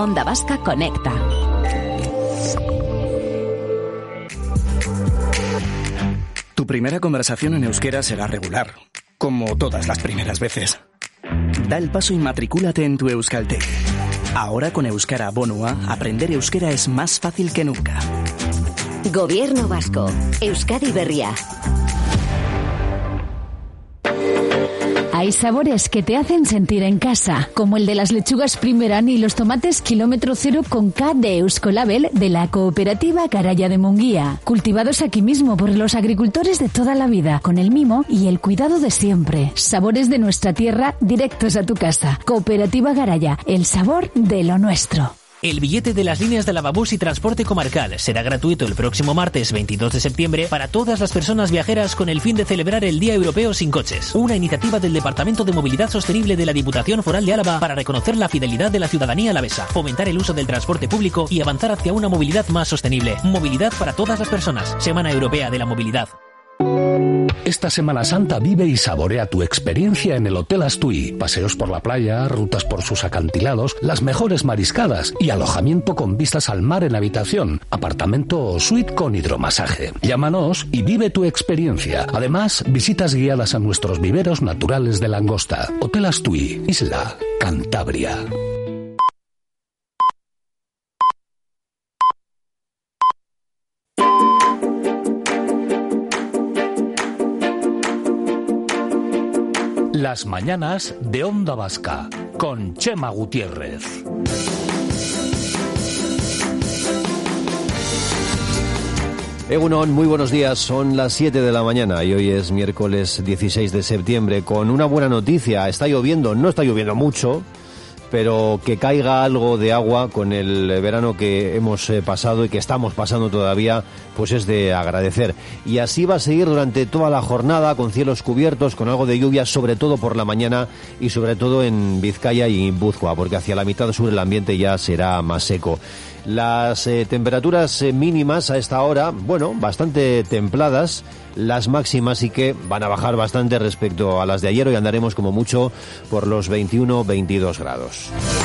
Onda Vasca Conecta. Tu primera conversación en euskera será regular, como todas las primeras veces. Da el paso y matricúlate en tu Euskalteg. Ahora con Euskara Bonua, aprender euskera es más fácil que nunca. Gobierno vasco. Euskadi Berria. Hay sabores que te hacen sentir en casa, como el de las lechugas Primeran y los tomates kilómetro cero con K de Euskolabel de la cooperativa Garaya de Munguía, cultivados aquí mismo por los agricultores de toda la vida, con el mimo y el cuidado de siempre. Sabores de nuestra tierra directos a tu casa. Cooperativa Garaya, el sabor de lo nuestro. El billete de las líneas de Lavabús y transporte comarcal será gratuito el próximo martes 22 de septiembre para todas las personas viajeras con el fin de celebrar el Día Europeo sin Coches, una iniciativa del Departamento de Movilidad Sostenible de la Diputación Foral de Álava para reconocer la fidelidad de la ciudadanía alavesa, fomentar el uso del transporte público y avanzar hacia una movilidad más sostenible. Movilidad para todas las personas. Semana Europea de la Movilidad. Esta Semana Santa vive y saborea tu experiencia en el Hotel Astui. Paseos por la playa, rutas por sus acantilados, las mejores mariscadas y alojamiento con vistas al mar en habitación, apartamento o suite con hidromasaje. Llámanos y vive tu experiencia. Además, visitas guiadas a nuestros viveros naturales de langosta. Hotel Astui, Isla Cantabria. Las mañanas de Onda Vasca, con Chema Gutiérrez. Egunon, muy buenos días, son las 7 de la mañana y hoy es miércoles 16 de septiembre con una buena noticia. Está lloviendo, no está lloviendo mucho, pero que caiga algo de agua con el verano que hemos pasado y que estamos pasando todavía, pues es de agradecer. Y así va a seguir durante toda la jornada, con cielos cubiertos, con algo de lluvia, sobre todo por la mañana y sobre todo en Vizcaya y Guipúzcoa, porque hacia la mitad sur el ambiente ya será más seco. Las temperaturas mínimas a esta hora, bueno, bastante templadas. Las máximas sí que van a bajar bastante respecto a las de ayer. Hoy andaremos como mucho por los 21-22 grados.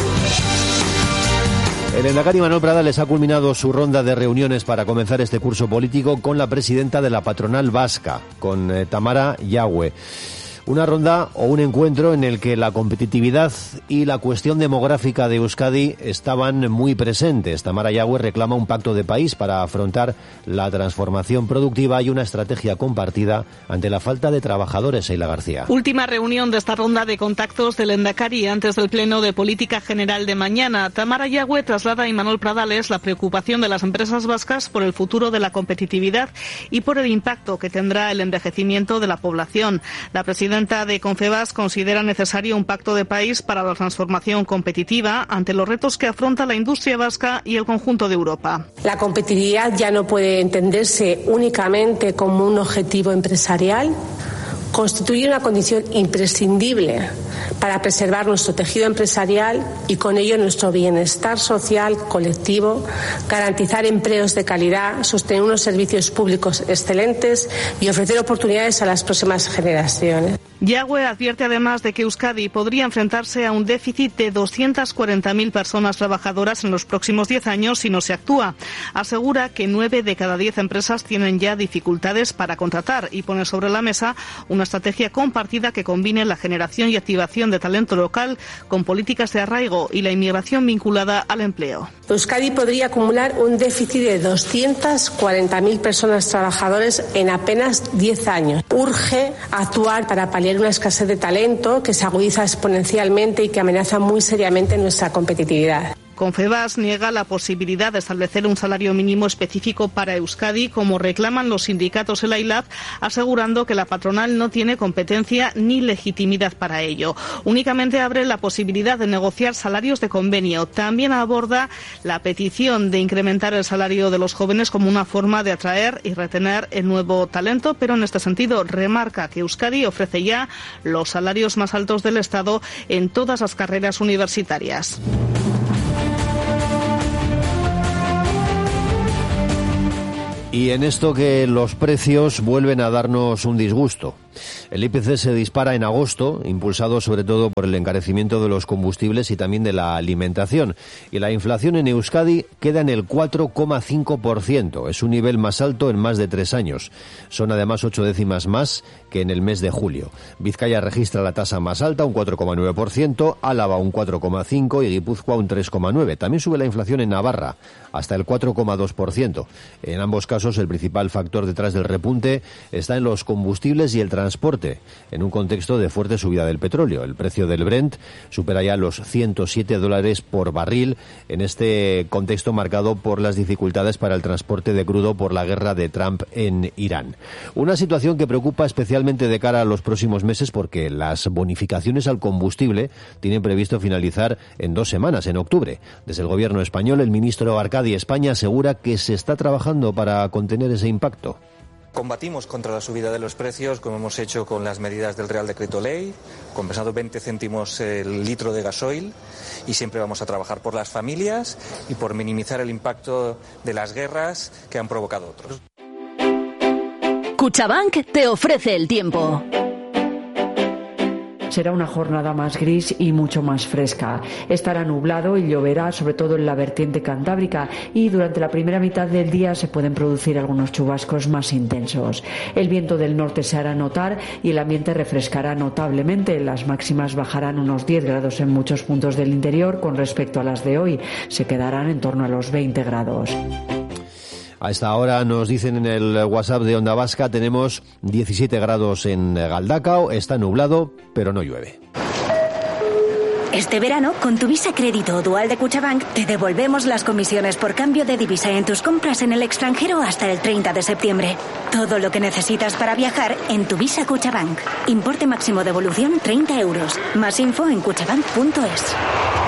El Endacari Manuel Pradales ha culminado su ronda de reuniones para comenzar este curso político con la presidenta de la patronal vasca, con Tamara Yagüe. Una ronda o un encuentro en el que la competitividad y la cuestión demográfica de Euskadi estaban muy presentes. Tamara Yagüe reclama un pacto de país para afrontar la transformación productiva y una estrategia compartida ante la falta de trabajadores. Eila García. Última reunión de esta ronda de contactos del Endacari antes del Pleno de Política General de mañana. Tamara Yagüe traslada a Imanol Pradales la preocupación de las empresas vascas por el futuro de la competitividad y por el impacto que tendrá el envejecimiento de la población. La presidenta de Confebask considera necesario un pacto de país para la transformación competitiva ante los retos que afronta la industria vasca y el conjunto de Europa. La competitividad ya no puede entenderse únicamente como un objetivo empresarial. Constituye una condición imprescindible para preservar nuestro tejido empresarial y con ello nuestro bienestar social colectivo, garantizar empleos de calidad, sostener unos servicios públicos excelentes y ofrecer oportunidades a las próximas generaciones. Yagüe advierte además de que Euskadi podría enfrentarse a un déficit de 240.000 personas trabajadoras en los próximos 10 años si no se actúa. Asegura que 9 de cada 10 empresas tienen ya dificultades para contratar y pone sobre la mesa una estrategia compartida que combine la generación y activación de talento local con políticas de arraigo y la inmigración vinculada al empleo. Euskadi podría acumular un déficit de 240.000 personas trabajadoras en apenas 10 años. Urge actuar para paliar una escasez de talento que se agudiza exponencialmente y que amenaza muy seriamente nuestra competitividad. Confebask niega la posibilidad de establecer un salario mínimo específico para Euskadi, como reclaman los sindicatos el AILAB, asegurando que la patronal no tiene competencia ni legitimidad para ello. Únicamente abre la posibilidad de negociar salarios de convenio. También aborda la petición de incrementar el salario de los jóvenes como una forma de atraer y retener el nuevo talento, pero en este sentido remarca que Euskadi ofrece ya los salarios más altos del Estado en todas las carreras universitarias. Y en esto que los precios vuelven a darnos un disgusto. El IPC se dispara en agosto, impulsado sobre todo por el encarecimiento de los combustibles y también de la alimentación. Y la inflación en Euskadi queda en el 4,5%. Es un nivel más alto en más de 3 años. Son además 8 décimas más que en el mes de julio. Vizcaya registra la tasa más alta, un 4,9%, Álava un 4,5% y Guipúzcoa un 3,9%. También sube la inflación en Navarra, hasta el 4,2%. En ambos casos, el principal factor detrás del repunte está en los combustibles y el transporte, en un contexto de fuerte subida del petróleo. El precio del Brent supera ya los $107 por barril, en este contexto marcado por las dificultades para el transporte de crudo por la guerra de Trump en Irán. Una situación que preocupa especialmente de cara a los próximos meses porque las bonificaciones al combustible tienen previsto finalizar en 2 semanas, en octubre. Desde el gobierno español, el ministro Arcadi España asegura que se está trabajando para contener ese impacto. Combatimos contra la subida de los precios, como hemos hecho con las medidas del Real Decreto Ley, compensando 20 céntimos el litro de gasoil, y siempre vamos a trabajar por las familias y por minimizar el impacto de las guerras que han provocado otros. Cuchabank te ofrece el tiempo. Será una jornada más gris y mucho más fresca. Estará nublado y lloverá, sobre todo en la vertiente cantábrica, y durante la primera mitad del día se pueden producir algunos chubascos más intensos. El viento del norte se hará notar y el ambiente refrescará notablemente. Las máximas bajarán unos 10 grados en muchos puntos del interior con respecto a las de hoy. Se quedarán en torno a los 20 grados. A esta hora nos dicen en el WhatsApp de Onda Vasca, tenemos 17 grados en Galdakao, está nublado, pero no llueve. Este verano, con tu Visa Crédito o Dual de Cuchabank, te devolvemos las comisiones por cambio de divisa en tus compras en el extranjero hasta el 30 de septiembre. Todo lo que necesitas para viajar en tu Visa Cuchabank. Importe máximo de devolución 30 euros. Más info en cuchabank.es.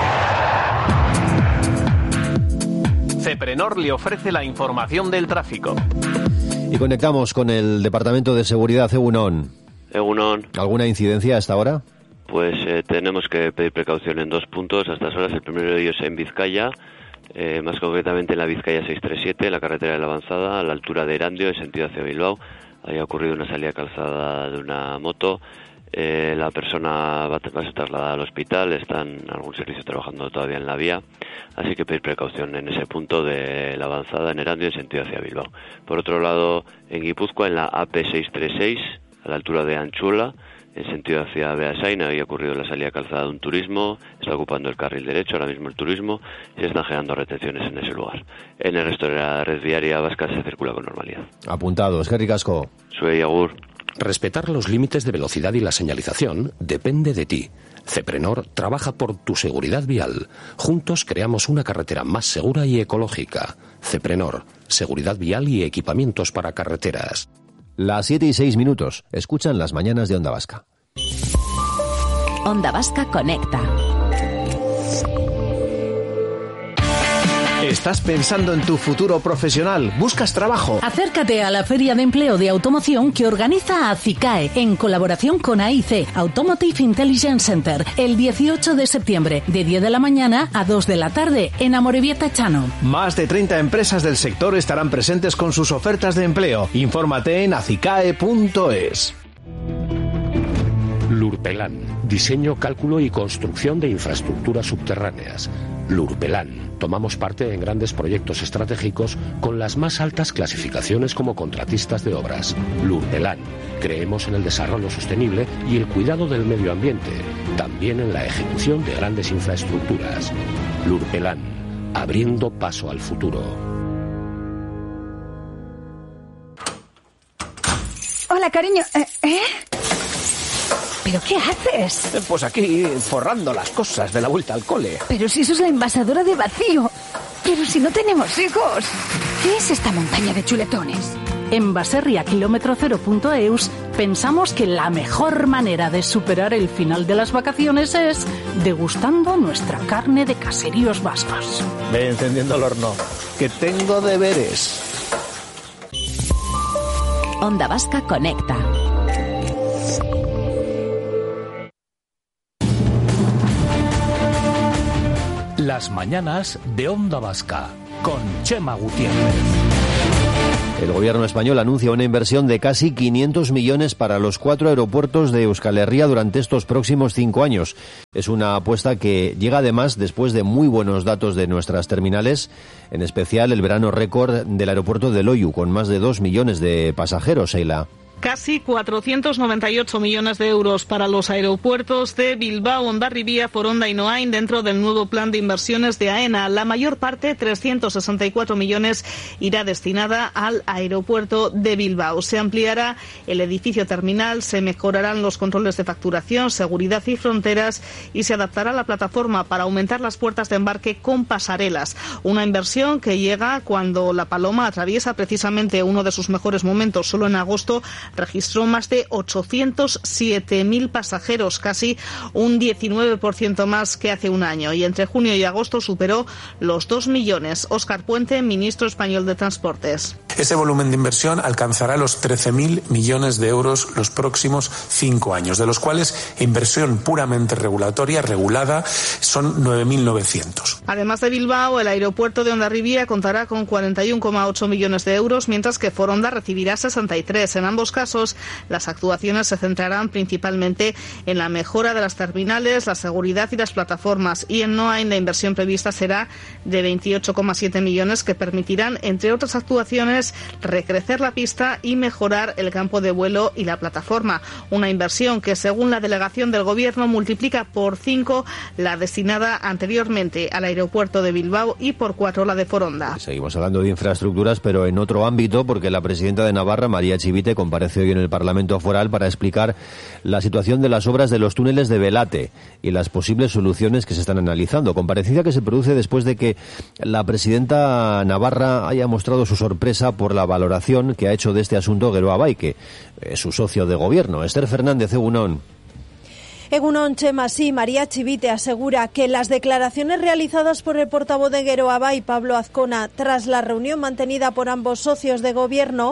Ceprenor le ofrece la información del tráfico. Y conectamos con el Departamento de Seguridad. Egunon. ¿Alguna incidencia hasta ahora? Pues tenemos que pedir precaución en 2 puntos a estas horas. El primero de ellos en Vizcaya, más concretamente en la Vizcaya 637, la carretera de la Avanzada, a la altura de Erandio, en sentido hacia Bilbao. Ahí ha ocurrido una salida calzada de una moto. La persona va a ser trasladada al hospital, están algún servicio trabajando todavía en la vía, así que pedir precaución en ese punto de la Avanzada en Erandio en sentido hacia Bilbao. Por otro lado, en Guipúzcoa, en la AP636, a la altura de Anchula, en sentido hacia Beasain, había ocurrido la salida calzada de un turismo, está ocupando el carril derecho ahora mismo el turismo y se están generando retenciones en ese lugar. En el resto de la red viaria vasca se circula con normalidad. Apuntados, Eskerrik asko. Zuei agur. Respetar los límites de velocidad y la señalización depende de ti. Ceprenor trabaja por tu seguridad vial. Juntos creamos una carretera más segura y ecológica. Ceprenor, seguridad vial y equipamientos para carreteras. Las 7:06. Escuchan las mañanas de Onda Vasca. Onda Vasca conecta. ¿Estás pensando en tu futuro profesional? ¿Buscas trabajo? Acércate a la Feria de Empleo de Automoción que organiza ACICAE en colaboración con AIC, Automotive Intelligence Center, el 18 de septiembre, de 10 de la mañana a 2 de la tarde, en Amorebieta Chano. Más de 30 empresas del sector estarán presentes con sus ofertas de empleo. Infórmate en acicae.es. Lurpelan, diseño, cálculo y construcción de infraestructuras subterráneas. Lurpelan, tomamos parte en grandes proyectos estratégicos con las más altas clasificaciones como contratistas de obras. Lurpelan, creemos en el desarrollo sostenible y el cuidado del medio ambiente, también en la ejecución de grandes infraestructuras. Lurpelan, abriendo paso al futuro. Hola, cariño. ¿Pero qué haces? Pues aquí, forrando las cosas de la vuelta al cole. Pero si eso es la envasadora de vacío. Pero si no tenemos hijos. ¿Qué es esta montaña de chuletones? En baserriakm0.eus pensamos que la mejor manera de superar el final de las vacaciones es degustando nuestra carne de caseríos vascos. Ve encendiendo el horno, que tengo deberes. Onda Vasca conecta. Las mañanas de Onda Vasca con Chema Gutiérrez. El gobierno español anuncia una inversión de casi 500 millones para los 4 aeropuertos de Euskal Herria durante estos próximos 5 años. Es una apuesta que llega además después de muy buenos datos de nuestras terminales, en especial el verano récord del aeropuerto de Loiu, con más de 2 millones de pasajeros, Sheila. Casi 498 millones de euros para los aeropuertos de Bilbao, Hondarribia, Foronda y Noain dentro del nuevo plan de inversiones de AENA. La mayor parte, 364 millones, irá destinada al aeropuerto de Bilbao. Se ampliará el edificio terminal, se mejorarán los controles de facturación, seguridad y fronteras y se adaptará la plataforma para aumentar las puertas de embarque con pasarelas. Una inversión que llega cuando La Paloma atraviesa precisamente uno de sus mejores momentos. Solo en agosto registró más de 807.000 pasajeros, casi un 19% más que hace un año. Y entre junio y agosto superó los 2 millones. Óscar Puente, ministro español de Transportes. Ese volumen de inversión alcanzará los 13.000 millones de euros los próximos 5 años, de los cuales inversión puramente regulatoria, regulada, son 9.900. Además de Bilbao, el aeropuerto de Hondarribia contará con 41,8 millones de euros, mientras que Foronda recibirá 63. En ambos casos, las actuaciones se centrarán principalmente en la mejora de las terminales, la seguridad y las plataformas. Y en Noain la inversión prevista será de 28,7 millones que permitirán, entre otras actuaciones, recrecer la pista y mejorar el campo de vuelo y la plataforma. Una inversión que, según la delegación del Gobierno, multiplica por 5 la destinada anteriormente al aeropuerto de Bilbao y por 4 la de Foronda. Seguimos hablando de infraestructuras, pero en otro ámbito, porque la presidenta de Navarra, María Chivite, comparece hoy en el Parlamento Foral para explicar la situación de las obras de los túneles de Belate y las posibles soluciones que se están analizando. Comparecencia que se produce después de que la navarra haya mostrado su sorpresa por la valoración que ha hecho de este asunto Geroa Bai, que es su socio de gobierno. Esther Fernández, Egunon. Egunon, Chema, sí, María Chivite asegura que las declaraciones realizadas por el portavoz de Geroa Bai, Pablo Azcona, tras la reunión mantenida por ambos socios de gobierno,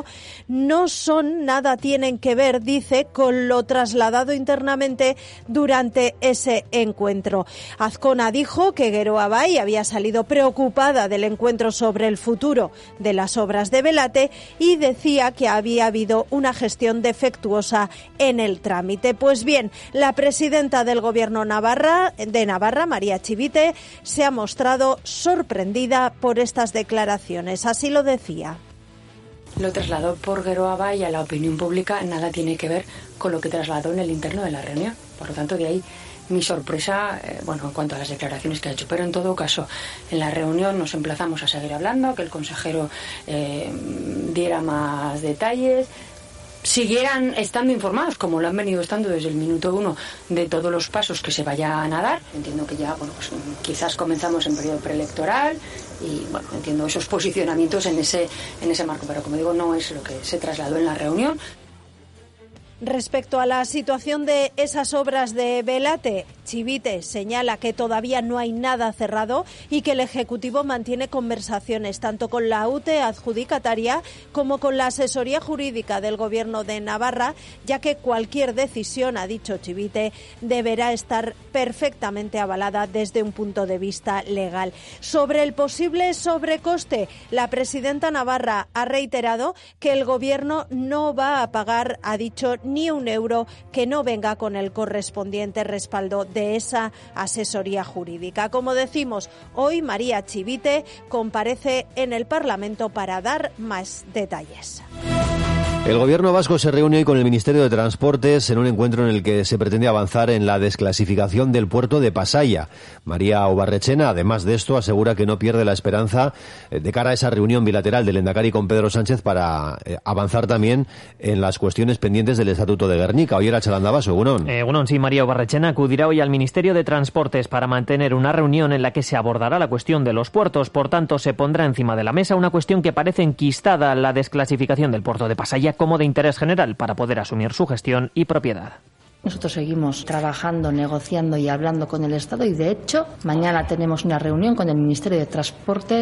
tienen que ver, dice, con lo trasladado internamente durante ese encuentro. Azcona dijo que Geroa Bai había salido preocupada del encuentro sobre el futuro de las obras de Belate y decía que había habido una gestión defectuosa en el trámite. Pues bien, la presidenta del Gobierno de Navarra, María Chivite, se ha mostrado sorprendida por estas declaraciones. Así lo decía. Lo trasladó por Geroa Bai a la opinión pública, nada tiene que ver con lo que trasladó en el interno de la reunión. Por lo tanto, de ahí mi sorpresa, en cuanto a las declaraciones que ha hecho. Pero en todo caso, en la reunión nos emplazamos a seguir hablando, que el consejero diera más detalles, siguieran estando informados, como lo han venido estando desde el minuto 1, de todos los pasos que se vayan a dar. Entiendo que ya, quizás comenzamos en periodo preelectoral y, entiendo esos posicionamientos en ese marco, pero como digo, no es lo que se trasladó en la reunión. Respecto a la situación de esas obras de Belate, Chivite señala que todavía no hay nada cerrado y que el Ejecutivo mantiene conversaciones tanto con la UTE adjudicataria como con la asesoría jurídica del Gobierno de Navarra, ya que cualquier decisión, ha dicho Chivite, deberá estar perfectamente avalada desde un punto de vista legal. Sobre el posible sobrecoste, la presidenta navarra ha reiterado que el Gobierno no va a pagar, ha dicho, ni un euro que no venga con el correspondiente respaldo de esa asesoría jurídica. Como decimos, hoy María Chivite comparece en el Parlamento para dar más detalles. El gobierno vasco se reúne hoy con el Ministerio de Transportes en un encuentro en el que se pretende avanzar en la desclasificación del puerto de Pasaia. María Obarrechena, además de esto, asegura que no pierde la esperanza de cara a esa reunión bilateral del Lehendakari con Pedro Sánchez para avanzar también en las cuestiones pendientes del Estatuto de Gernika. Hoy era Chalandabaso, Egunon. Egunon, sí, María Obarrechena acudirá hoy al Ministerio de Transportes para mantener una reunión en la que se abordará la cuestión de los puertos. Por tanto, se pondrá encima de la mesa una cuestión que parece enquistada, la desclasificación del puerto de Pasaia como de interés general para poder asumir su gestión y propiedad. Nosotros seguimos trabajando, negociando y hablando con el Estado y, de hecho, mañana tenemos una reunión con el Ministerio de Transportes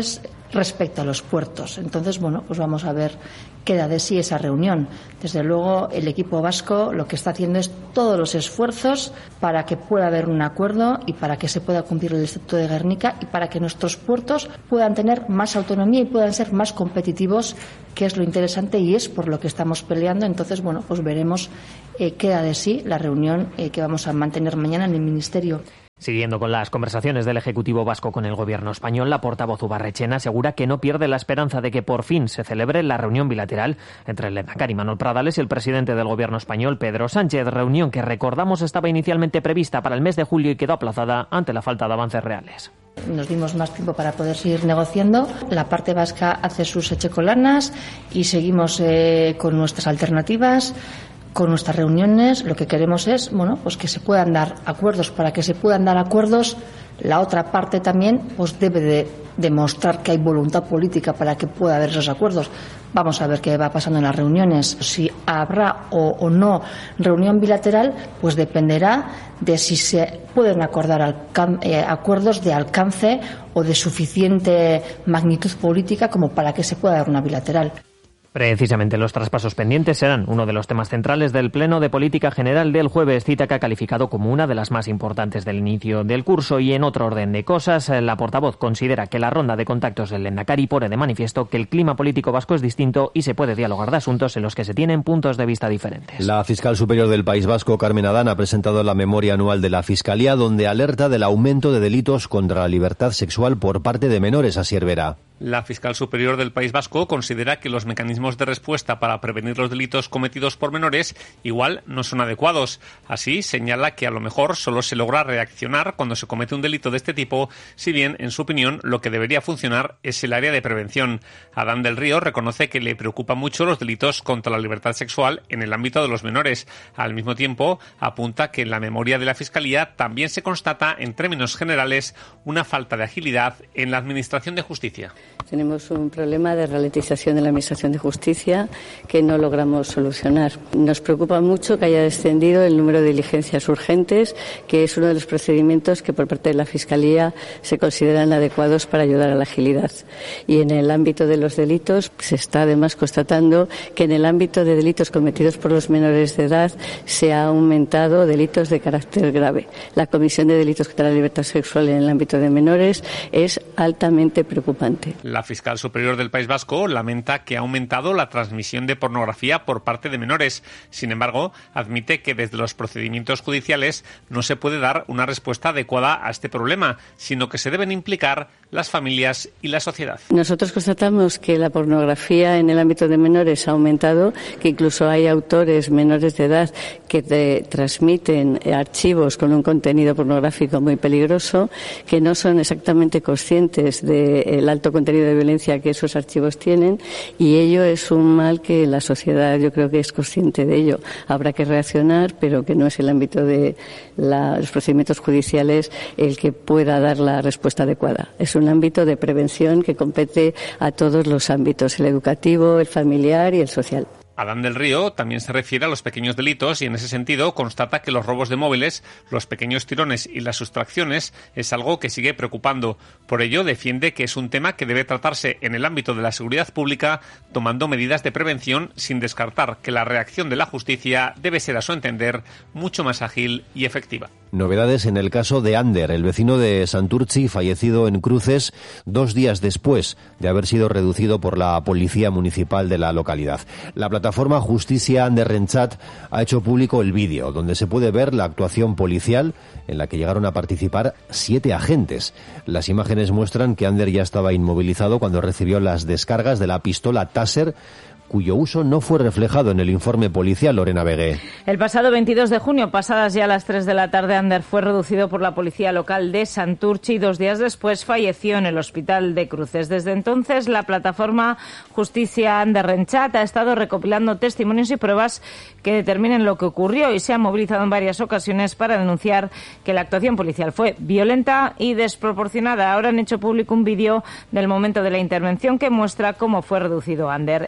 respecto a los puertos. Entonces, bueno, pues vamos a ver qué da de sí esa reunión. Desde luego, el equipo vasco lo que está haciendo es todos los esfuerzos para que pueda haber un acuerdo y para que se pueda cumplir el Estatuto de Gernika y para que nuestros puertos puedan tener más autonomía y puedan ser más competitivos, que es lo interesante y es por lo que estamos peleando. Entonces, bueno, pues veremos qué da de sí la reunión que vamos a mantener mañana en el Ministerio. Siguiendo con las conversaciones del Ejecutivo vasco con el Gobierno español, la portavoz Ubarretxena asegura que no pierde la esperanza de que por fin se celebre la reunión bilateral entre el lehendakari Manuel Pradales y el presidente del Gobierno español, Pedro Sánchez, reunión que, recordamos, estaba inicialmente prevista para el mes de julio y quedó aplazada ante la falta de avances reales. Nos dimos más tiempo para poder seguir negociando. La parte vasca hace sus echecolanas y seguimos con nuestras alternativas. Con nuestras reuniones lo que queremos es, bueno, pues que se puedan dar acuerdos. Para que se puedan dar acuerdos, la otra parte también pues debe de demostrar que hay voluntad política para que pueda haber esos acuerdos. Vamos a ver qué va pasando en las reuniones. Si habrá o no reunión bilateral, pues dependerá de si se pueden acordar acuerdos de alcance o de suficiente magnitud política como para que se pueda dar una bilateral. Precisamente los traspasos pendientes serán uno de los temas centrales del Pleno de Política General del jueves, cita que ha calificado como una de las más importantes del inicio del curso. Y en otro orden de cosas, la portavoz considera que la ronda de contactos del lehendakari pone de manifiesto que el clima político vasco es distinto y se puede dialogar de asuntos en los que se tienen puntos de vista diferentes. La fiscal superior del País Vasco, Carmen Adán, ha presentado la memoria anual de la Fiscalía, donde alerta del aumento de delitos contra la libertad sexual por parte de menores, Asier Vera. La fiscal superior del País Vasco considera que los mecanismos de respuesta para prevenir los delitos cometidos por menores igual no son adecuados. Así, señala que a lo mejor solo se logra reaccionar cuando se comete un delito de este tipo, si bien, en su opinión, lo que debería funcionar es el área de prevención. Adán del Río reconoce que le preocupan mucho los delitos contra la libertad sexual en el ámbito de los menores. Al mismo tiempo, apunta que en la memoria de la Fiscalía también se constata, en términos generales, una falta de agilidad en la Administración de Justicia. Tenemos un problema de ralentización de la Administración de Justicia que no logramos solucionar. Nos preocupa mucho que haya descendido el número de diligencias urgentes, que es uno de los procedimientos que por parte de la Fiscalía se consideran adecuados para ayudar a la agilidad. Y en el ámbito de los delitos se está además constatando que en el ámbito de delitos cometidos por los menores de edad se ha aumentado delitos de carácter grave. La comisión de delitos contra la libertad sexual en el ámbito de menores es altamente preocupante. La fiscal superior del País Vasco lamenta que ha aumentado la transmisión de pornografía por parte de menores. Sin embargo, admite que desde los procedimientos judiciales no se puede dar una respuesta adecuada a este problema, sino que se deben implicar las familias y la sociedad. Nosotros constatamos que la pornografía en el ámbito de menores ha aumentado, que incluso hay autores menores de edad que transmiten archivos con un contenido pornográfico muy peligroso, que no son exactamente conscientes del alto contenido de violencia que esos archivos tienen, y ello es un mal que la sociedad, yo creo que es consciente de ello. Habrá que reaccionar, pero que no es el ámbito de los procedimientos judiciales el que pueda dar la respuesta adecuada. Es un ámbito de prevención que compete a todos los ámbitos, el educativo, el familiar y el social. Adán del Río también se refiere a los pequeños delitos y en ese sentido constata que los robos de móviles, los pequeños tirones y las sustracciones es algo que sigue preocupando. Por ello defiende que es un tema que debe tratarse en el ámbito de la seguridad pública, tomando medidas de prevención sin descartar que la reacción de la justicia debe ser, a su entender, mucho más ágil y efectiva. Novedades en el caso de Ander, el vecino de Santurtzi, fallecido en Cruces 2 días después de haber sido reducido por la policía municipal de la localidad. La plataforma Justicia Anderrentzat ha hecho público el vídeo, donde se puede ver la actuación policial en la que llegaron a participar 7 agentes. Las imágenes muestran que Ander ya estaba inmovilizado cuando recibió las descargas de la pistola Taser, cuyo uso no fue reflejado en el informe policial. Lorena Begué. El pasado 22 de junio, pasadas ya las 3 de la tarde, Ander fue reducido por la policía local de Santurtzi y 2 días después falleció en el hospital de Cruces. Desde entonces, la plataforma Justicia Anderrentzat ha estado recopilando testimonios y pruebas que determinen lo que ocurrió y se ha movilizado en varias ocasiones para denunciar que la actuación policial fue violenta y desproporcionada. Ahora han hecho público un vídeo del momento de la intervención que muestra cómo fue reducido Ander. En esa grabación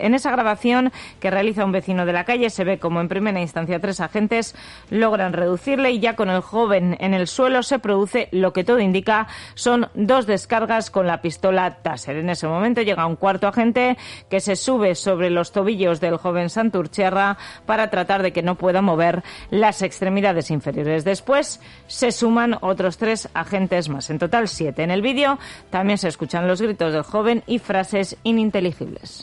grabación que realiza un vecino de la calle se ve como en primera instancia 3 agentes logran reducirle y ya con el joven en el suelo se produce lo que todo indica son 2 descargas con la pistola Taser. En ese momento llega un cuarto agente que se sube sobre los tobillos del joven Santurtziarra para tratar de que no pueda mover las extremidades inferiores. Después se suman otros 3 agentes más. En total 7. En el vídeo también se escuchan los gritos del joven y frases ininteligibles.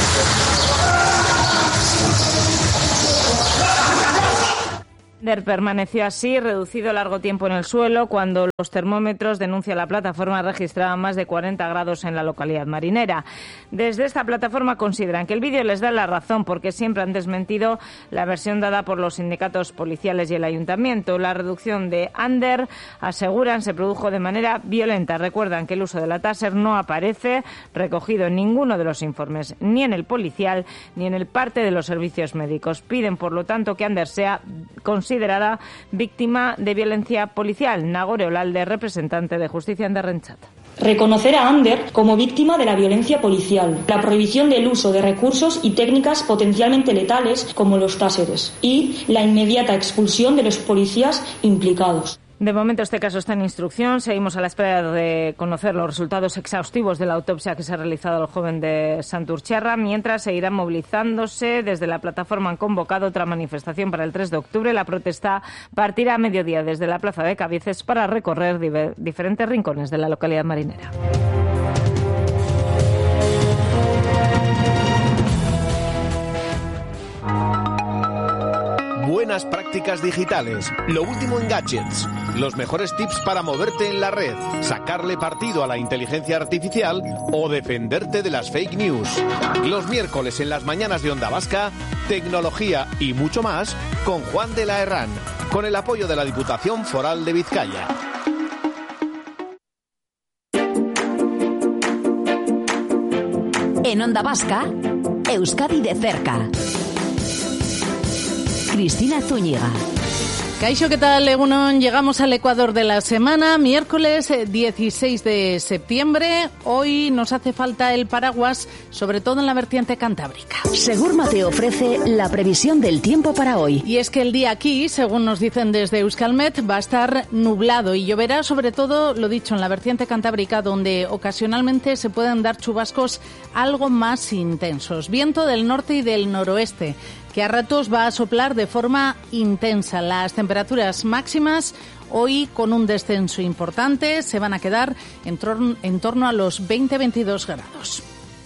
Ander permaneció así, reducido largo tiempo en el suelo, cuando los termómetros, denuncia la plataforma, registraban más de 40 grados en la localidad marinera. Desde esta plataforma consideran que el vídeo les da la razón porque siempre han desmentido la versión dada por los sindicatos policiales y el ayuntamiento. La reducción de Ander, aseguran, se produjo de manera violenta. Recuerdan que el uso de la Taser no aparece recogido en ninguno de los informes, ni en el policial ni en el parte de los servicios médicos. Piden, por lo tanto, que Ander sea considerada víctima de violencia policial. Nagore Olalde, representante de Justicia en Derrenchat. Reconocer a Ander como víctima de la violencia policial, la prohibición del uso de recursos y técnicas potencialmente letales como los táseres y la inmediata expulsión de los policías implicados. De momento este caso está en instrucción. Seguimos a la espera de conocer los resultados exhaustivos de la autopsia que se ha realizado al joven de Santurtziarra. Mientras seguirán movilizándose. Desde la plataforma han convocado otra manifestación para el 3 de octubre. La protesta partirá a mediodía desde la plaza de Cabieces para recorrer diferentes rincones de la localidad marinera. Buenas prácticas digitales, lo último en gadgets, los mejores tips para moverte en la red, sacarle partido a la inteligencia artificial o defenderte de las fake news. Los miércoles en las mañanas de Onda Vasca, tecnología y mucho más con Juan de la Herrán, con el apoyo de la Diputación Foral de Vizcaya. En Onda Vasca, Euskadi de cerca. Cristina Zúñiga. Kaixo, ¿qué tal, Egunon? Llegamos al Ecuador de la semana, miércoles 16 de septiembre. Hoy nos hace falta el paraguas, sobre todo en la vertiente cantábrica. Segurma te ofrece la previsión del tiempo para hoy. Y es que el día aquí, según nos dicen desde Euskalmet, va a estar nublado y lloverá, sobre todo, lo dicho, en la vertiente cantábrica, donde ocasionalmente se pueden dar chubascos algo más intensos. Viento del norte y del noroeste, que a ratos va a soplar de forma intensa. Las temperaturas máximas hoy, con un descenso importante, se van a quedar en torno a los 20-22 grados.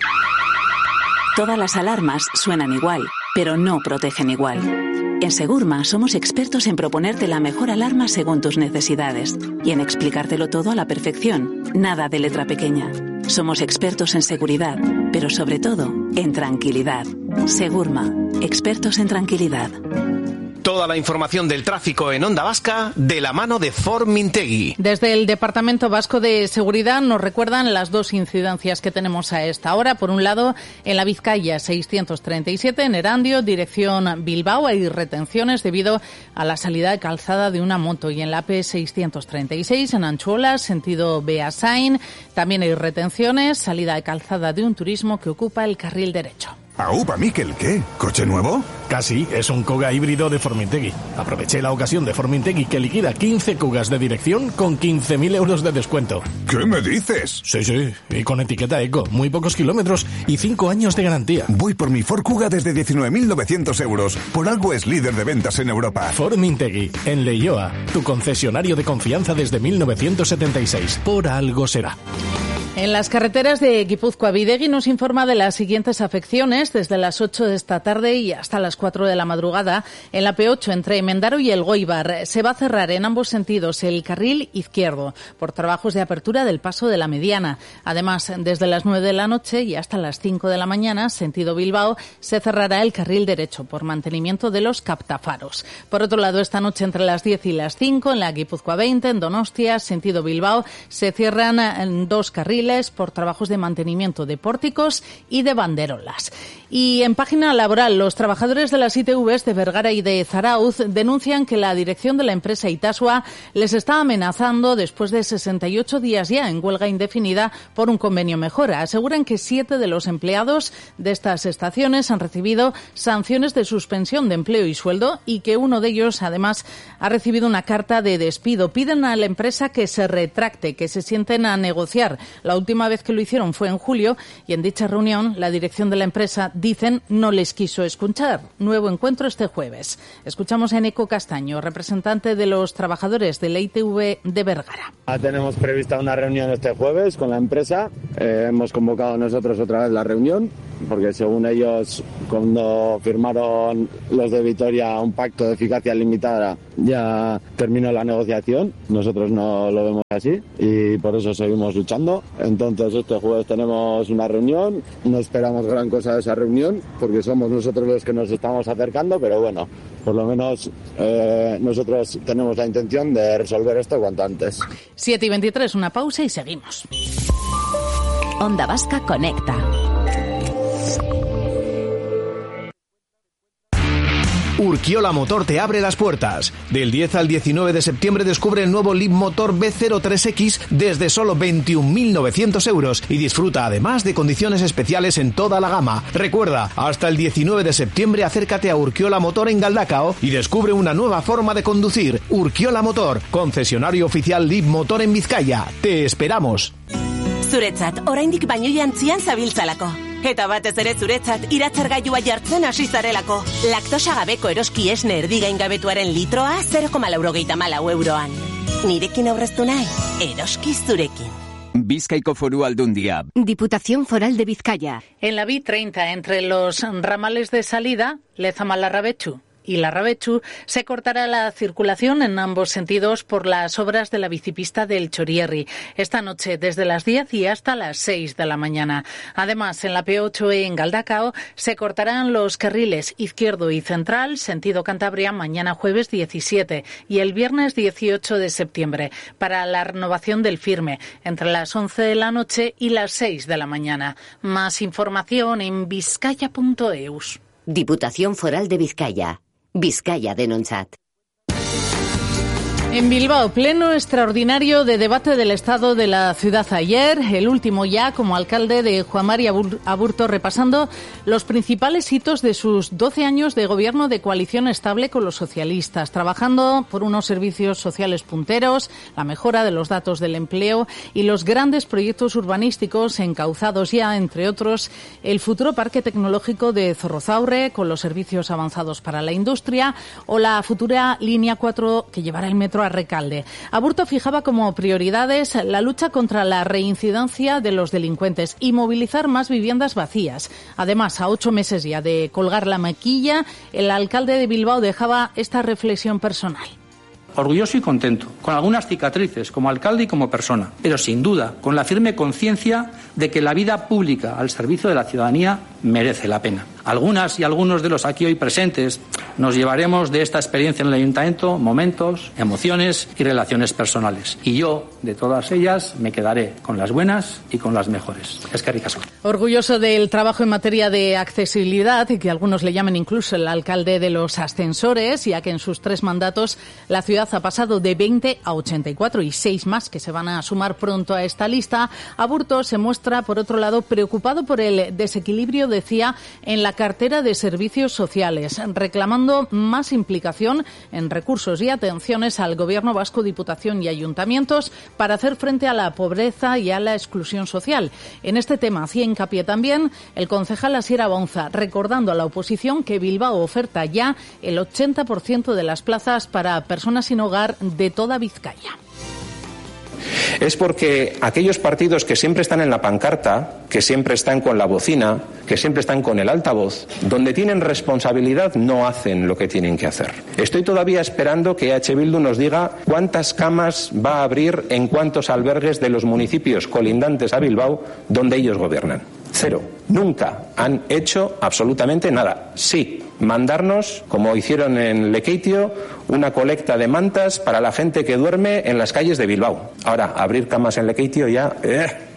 Todas las alarmas suenan igual, pero no protegen igual. En Segurma somos expertos en proponerte la mejor alarma según tus necesidades y en explicártelo todo a la perfección. Nada de letra pequeña. Somos expertos en seguridad, pero sobre todo en tranquilidad. Segurma, expertos en tranquilidad. Toda la información del tráfico en Onda Vasca de la mano de Ford Mintegui. Desde el Departamento Vasco de Seguridad nos recuerdan las 2 incidencias que tenemos a esta hora. Por un lado, en la Vizcaya 637, en Erandio, dirección Bilbao, hay retenciones debido a la salida de calzada de una moto. Y en la AP 636, en Anchuola, sentido Beasain, también hay retenciones, salida de calzada de un turismo que ocupa el carril derecho. ¿Aupa, Miquel, qué? ¿Coche nuevo? Casi, es un Kuga híbrido de Formintegui. Aproveché la ocasión de Formintegui que liquida 15 Kugas de dirección con 15.000 euros de descuento. ¿Qué me dices? Sí, y con etiqueta eco, muy pocos kilómetros y 5 años de garantía. Voy por mi Ford Kuga desde 19.900 euros. Por algo es líder de ventas en Europa. Formintegui, en Leioa, tu concesionario de confianza desde 1976. Por algo será. En las carreteras de Guipúzcoa, Bidegui nos informa de las siguientes afecciones desde las 8 de esta tarde y hasta las 4 de la madrugada. En la P8 entre Mendaro y Elgoibar se va a cerrar en ambos sentidos el carril izquierdo por trabajos de apertura del paso de la Mediana. Además, desde las 9 de la noche y hasta las 5 de la mañana, sentido Bilbao, se cerrará el carril derecho por mantenimiento de los captafaros. Por otro lado, esta noche entre las 10 y las 5 en la Guipúzcoa 20, en Donostia, sentido Bilbao, se cierran 2 carriles carriles por trabajos de mantenimiento de pórticos y de banderolas. Y en página laboral, los trabajadores de las ITVs de Vergara y de Zarauz denuncian que la dirección de la empresa Itasua les está amenazando después de 68 días ya en huelga indefinida por un convenio mejora. Aseguran que 7 de los empleados de estas estaciones han recibido sanciones de suspensión de empleo y sueldo y que uno de ellos, además, ha recibido una carta de despido. Piden a la empresa que se retracte, que se sienten a negociar. La última vez que lo hicieron fue en julio y en dicha reunión la dirección de la empresa, dicen, no les quiso escuchar. Nuevo encuentro este jueves. Escuchamos a Eneco Castaño, representante de los trabajadores de la ITV de Vergara. Tenemos prevista una reunión este jueves con la empresa. Hemos convocado nosotros otra vez la reunión porque según ellos, cuando firmaron los de Vitoria un pacto de eficacia limitada, ya terminó la negociación. Nosotros no lo vemos así y por eso seguimos luchando. Entonces este jueves tenemos una reunión. No esperamos gran cosa de esa reunión porque somos nosotros los que nos estamos acercando, pero bueno, por lo menos nosotros tenemos la intención de resolver esto cuanto antes. 7:23, una pausa y seguimos. Onda Vasca Conecta. Urkiola Motor te abre las puertas. Del 10 al 19 de septiembre descubre el nuevo Leapmotor B03X desde solo 21.900 euros y disfruta además de condiciones especiales en toda la gama. Recuerda, hasta el 19 de septiembre acércate a Urkiola Motor en Galdakao y descubre una nueva forma de conducir. Urkiola Motor, concesionario oficial Leapmotor en Vizcaya. Te esperamos. Zuretzat, oraindik baino jantzian zabiltzalako. Eta batez ere zuretzat iratzargailua jartzen hasi zarelako. Laktosa gabeko eroski esne erdigaingabetuaren litroa 0,84 euroan. Nirekin aurreztu nahi, eroski zurekin. Bizkaiko Foru Aldundia. Diputación Foral de Vizcaya. En la B30, entre los ramales de salida, Lezama-Larrabetxu y Larrabetxu, se cortará la circulación en ambos sentidos por las obras de la bicipista del Chorierri. Esta noche, desde las 10 y hasta las 6 de la mañana. Además, en la P8 en Galdakao se cortarán los carriles izquierdo y central, sentido Cantabria, mañana jueves 17 y el viernes 18 de septiembre, para la renovación del firme, entre las 11 de la noche y las 6 de la mañana. Más información en vizcaya.eus. Diputación Foral de Vizcaya. Vizcaya denontzat. En Bilbao, pleno extraordinario de debate del estado de la ciudad ayer, el último ya como alcalde de Juan Mari Aburto, repasando los principales hitos de sus 12 años de gobierno de coalición estable con los socialistas, trabajando por unos servicios sociales punteros, la mejora de los datos del empleo y los grandes proyectos urbanísticos encauzados ya, entre otros, el futuro parque tecnológico de Zorrozaurre con los servicios avanzados para la industria o la futura línea 4 que llevará el metro a Recalde. Aburto fijaba como prioridades la lucha contra la reincidencia de los delincuentes y movilizar más viviendas vacías. Además, a 8 meses ya de colgar la maquilla, el alcalde de Bilbao dejaba esta reflexión personal. Orgulloso y contento, con algunas cicatrices como alcalde y como persona, pero sin duda con la firme conciencia de que la vida pública al servicio de la ciudadanía merece la pena. Algunas y algunos de los aquí hoy presentes nos llevaremos de esta experiencia en el ayuntamiento momentos, emociones y relaciones personales. Y yo, de todas ellas, me quedaré con las buenas y con las mejores. Eskerrik asko. Orgulloso del trabajo en materia de accesibilidad, y que algunos le llamen incluso el alcalde de los ascensores, ya que en sus 3 mandatos la ciudad ha pasado de 20 a 84 y 6 más que se van a sumar pronto a esta lista. Aburto se muestra, por otro lado, preocupado por el desequilibrio, decía, en la cartera de servicios sociales, reclamando más implicación en recursos y atenciones al Gobierno vasco, Diputación y ayuntamientos para hacer frente a la pobreza y a la exclusión social. En este tema hacía hincapié también el concejal Asier Abaunza, recordando a la oposición que Bilbao oferta ya el 80% de las plazas para personas sin hogar de toda Vizcaya. Es porque aquellos partidos que siempre están en la pancarta, que siempre están con la bocina, que siempre están con el altavoz, donde tienen responsabilidad no hacen lo que tienen que hacer. Estoy todavía esperando que EH Bildu nos diga cuántas camas va a abrir en cuántos albergues de los municipios colindantes a Bilbao donde ellos gobiernan. 0. Nunca han hecho absolutamente nada. Sí, mandarnos, como hicieron en Lekeitio, una colecta de mantas para la gente que duerme en las calles de Bilbao. Ahora, abrir camas en Lekeitio ya...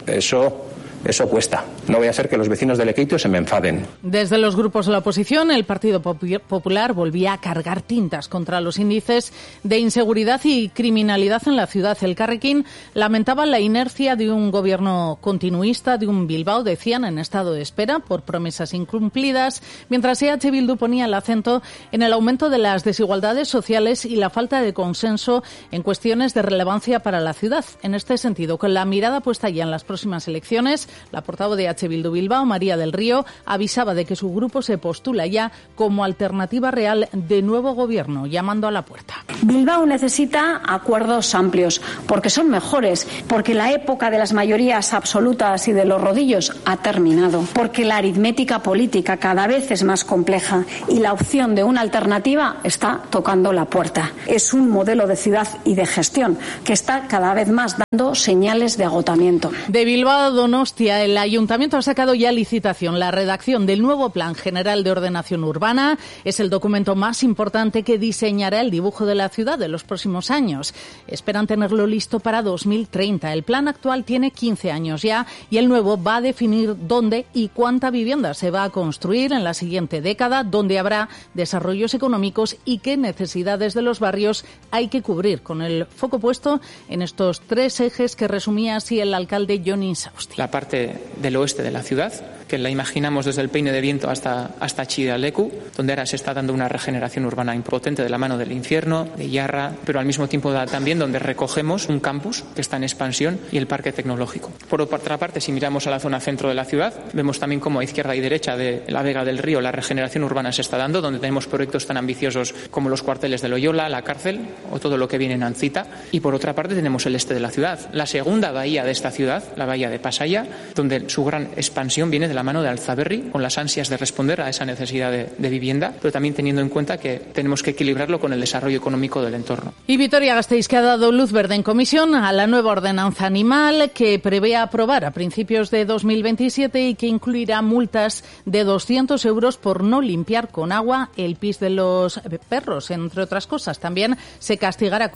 Eso cuesta. No voy a hacer que los vecinos de Lekeitio se me enfaden. Desde los grupos de la oposición, el Partido Popular volvía a cargar tintas contra los índices de inseguridad y criminalidad en la ciudad. El Carrequín lamentaba la inercia de un gobierno continuista, de un Bilbao, decían, en estado de espera por promesas incumplidas, mientras EH Bildu ponía el acento en el aumento de las desigualdades sociales y la falta de consenso en cuestiones de relevancia para la ciudad. En este sentido, con la mirada puesta ya en las próximas elecciones, la portavoz de EH Bildu Bilbao, María del Río, avisaba de que su grupo se postula ya como alternativa real de nuevo gobierno, llamando a la puerta. Bilbao necesita acuerdos amplios, porque son mejores, porque la época de las mayorías absolutas y de los rodillos ha terminado, porque la aritmética política cada vez es más compleja y la opción de una alternativa está tocando la puerta. Es un modelo de ciudad y de gestión que está cada vez más dando señales de agotamiento. De Bilbao a Donostia, el Ayuntamiento ha sacado ya licitación. La redacción del nuevo Plan General de Ordenación Urbana es el documento más importante que diseñará el dibujo de la ciudad de los próximos años. Esperan tenerlo listo para 2030. El plan actual tiene 15 años ya y el nuevo va a definir dónde y cuánta vivienda se va a construir en la siguiente década, dónde habrá desarrollos económicos y qué necesidades de los barrios hay que cubrir, con el foco puesto en estos 3 ejes que resumía así el alcalde Jon Insausti. La parte del oeste de la ciudad, que la imaginamos desde el Peine de Viento hasta Chidalecu, donde ahora se está dando una regeneración urbana impotente de la mano del Infierno, de Yarra, pero al mismo tiempo también donde recogemos un campus que está en expansión y el parque tecnológico. Por otra parte, si miramos a la zona centro de la ciudad, vemos también cómo a izquierda y derecha de la Vega del Río la regeneración urbana se está dando, donde tenemos proyectos tan ambiciosos como los cuarteles de Loyola, la cárcel o todo lo que viene en Ancita. Y por otra parte tenemos el este de la ciudad, la segunda bahía de esta ciudad, la bahía de Pasaia, donde su gran expansión viene de la mano de Alzaberri, con las ansias de responder a esa necesidad de vivienda, pero también teniendo en cuenta que tenemos que equilibrarlo con el desarrollo económico del entorno. Y Vitoria-Gasteiz, que ha dado luz verde en comisión a la nueva ordenanza animal que prevé aprobar a principios de 2027 y que incluirá multas de 200 euros por no limpiar con agua el pis de los perros, entre otras cosas. También se castigará